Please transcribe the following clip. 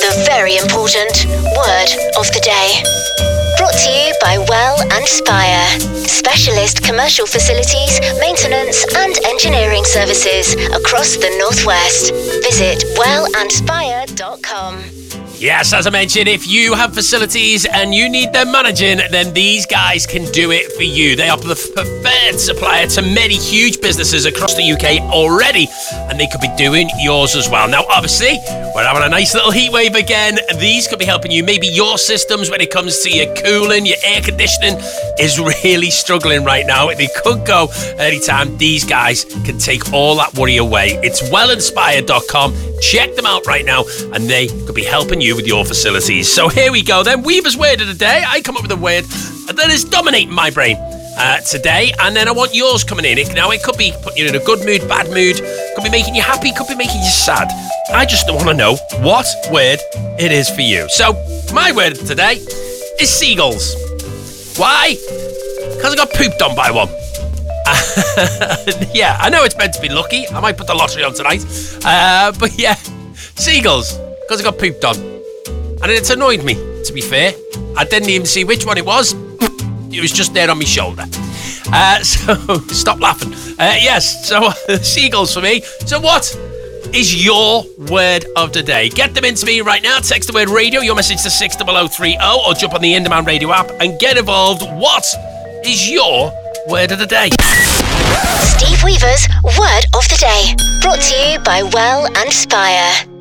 The very important word of the day. Brought to you by Well and Spire. Specialist commercial facilities, maintenance and engineering services across the Northwest. Visit wellandspire.com. Yes, as I mentioned, if you have facilities and you need them managing, then these guys can do it for you. They are the preferred supplier to many huge businesses across the UK already, and they could be doing yours as well. Now, obviously, we're having a nice little heat wave again. These could be helping you. Maybe your systems, when it comes to your cooling, your air conditioning, is really struggling right now. They could go anytime. These guys can take all that worry away. It's wellandspire.com. Check them out right now, and they could be helping you with your facilities. So here we go then. Weaver's word of the day. I come up with a word that is dominating my brain today, and then I want yours coming in. Now, it could be putting you in a good mood, bad mood, could be making you happy, could be making you sad. I just want to know what word it is for you. So my word today is seagulls. Why? Because I got pooped on by one. Yeah, I know it's meant to be lucky. I might put the lottery on tonight. But yeah, seagulls, because I got pooped on. And it's annoyed me, to be fair. I didn't even see which one it was. It was just there on my shoulder. So stop laughing. Yes, so seagulls for me. So what is your word of the day? Get them into me right now. Text the word radio, your message to 60030, or jump on the In-Demand Radio app and get involved. What is your word of the day? Steve Weaver's word of the day. Brought to you by Well and Spire.